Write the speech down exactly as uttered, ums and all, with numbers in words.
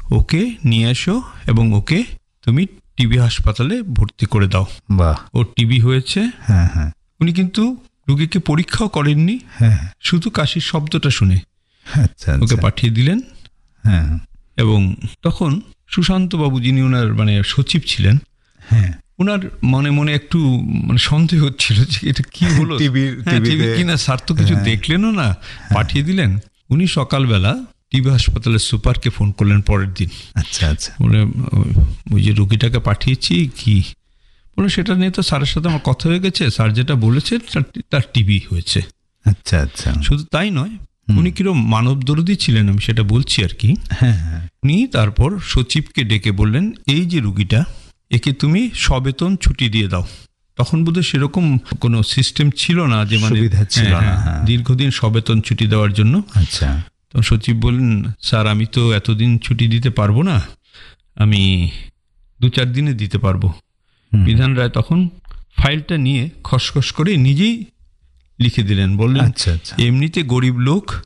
ওকে নিয়ে এসো এবং ওকে তুমি টিবি হাসপাতালে ভর্তি করে দাও। বাহ, ওর টিবি হয়েছে। হ্যাঁ হ্যাঁ। উনি কিন্তু রোগীকে পরীক্ষাও করেননি, হ্যাঁ, শুধু কাশির শব্দটা শুনে আচ্ছা ওকে আচ্ছা, পাঠিয়ে দিলেন। হ্যাঁ এবং তখন সুশান্ত বাবু, যিনি ওনার মানে সচিব ছিলেন, হ্যাঁ, ওনার মনে মনে একটু মানে সন্দেহ হচ্ছিল যে এটা কি হলো, টিবির হ্যাঁ, টিবি টিবিতে কিনা, স্যার তো কিছু দেখলেনও না, পাঠিয়ে দিলেন। উনি সকালবেলা টিবি হাসপাতালের সুপারকে ফোন করলেন পরের দিন। আচ্ছা আচ্ছা, বলে ওই যে রোগীটাকে পাঠিয়েছি কি, বলে সেটা নিয়ে তো স্যারের সাথে আমার কথা হয়ে গেছে, স্যার যেটা বলেছে তার টিবি হয়েছে। আচ্ছা আচ্ছা। শুধু তাই নয়, উনি কিরকম মানব দরদী ছিলেন আমি সেটা বলছি আর কি। হ্যাঁ হ্যাঁ, উনি তারপর সচিবকে ডেকে বললেন, এই যে রুগীটা, একে তুমি সবেতন ছুটি দিয়ে দাও। তখন বোধহয় সেরকম কোনো সিস্টেম ছিল না যে মানে সুবিধা ছিল হ্যাঁ, না, হ্যাঁ, হ্যাঁ। দীর্ঘদিন সবেতন ছুটি দেওয়ার জন্য। আচ্ছা, তখন সচিব বললেন, স্যার আমি তো এতদিন ছুটি দিতে পারবো না, আমি দু চার দিনে দিতে পারবো। হুম, বিধান রায় তখন ফাইলটা নিয়ে খসখস করে নিজেই লিখে দিলেন, বললেন আচ্ছা আচ্ছা, এমনিতে গরিব লোক,